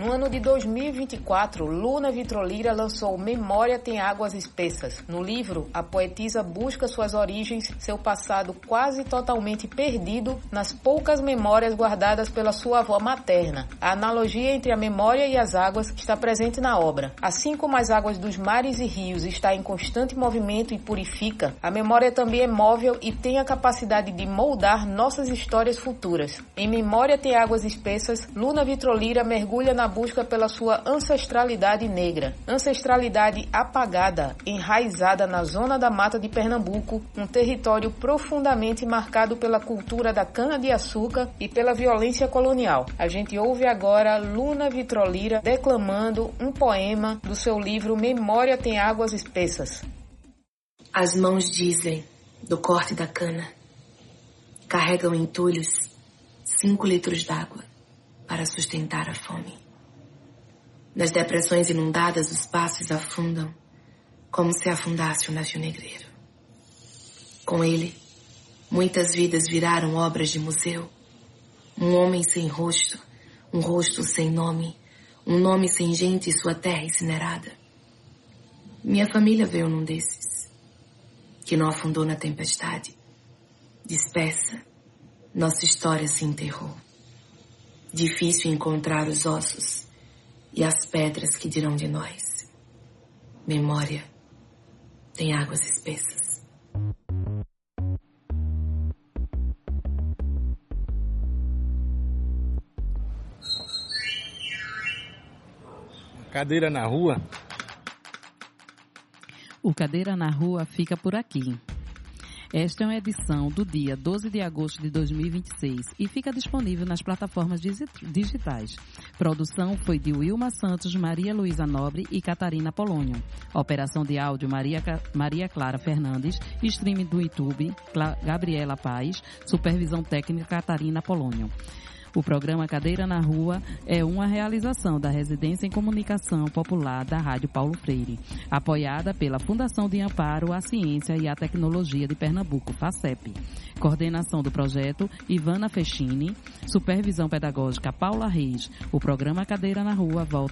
No ano de 2024, Luna Vitrolira lançou Memória Tem Águas Espessas. No livro, a poetisa busca suas origens, seu passado quase totalmente perdido nas poucas memórias guardadas pela sua avó materna. A analogia entre a memória e as águas está presente na obra. Assim como as águas dos mares e rios está em constante movimento e purifica, a memória também é móvel e tem a capacidade de moldar nossas histórias futuras. Em Memória Tem Águas Espessas, Luna Vitrolira mergulha na busca pela sua ancestralidade negra. Ancestralidade apagada, enraizada na zona da mata de Pernambuco, um território profundamente marcado pela cultura da cana-de-açúcar e pela violência colonial. A gente ouve agora Luna Vitrolira declamando um poema do seu livro Memória Tem Águas Espessas. As mãos dizem, do corte da cana, carregam entulhos 5 litros d'água para sustentar a fome. Nas depressões inundadas, os passos afundam, como se afundasse um navio negreiro. Com ele, muitas vidas viraram obras de museu. Um homem sem rosto, um rosto sem nome, um nome sem gente e sua terra incinerada. Minha família veio num desses, que não afundou na tempestade. Dispersa, nossa história se enterrou. Difícil encontrar os ossos e as pedras que dirão de nós. Memória tem águas espessas. Cadeira na Rua. O Cadeira na Rua fica por aqui. Esta é uma edição do dia 12 de agosto de 2026 e fica disponível nas plataformas digitais. Produção foi de Wilma Santos, Maria Luísa Nobre e Catarina Polônio. Operação de áudio Maria Clara Fernandes, streaming do YouTube Gabriela Paz, supervisão técnica Catarina Polônio. O programa Cadeira na Rua é uma realização da Residência em Comunicação Popular da Rádio Paulo Freire, apoiada pela Fundação de Amparo à Ciência e à Tecnologia de Pernambuco, FACEP. Coordenação do projeto, Ivana Fechini. Supervisão pedagógica, Paula Reis. O programa Cadeira na Rua volta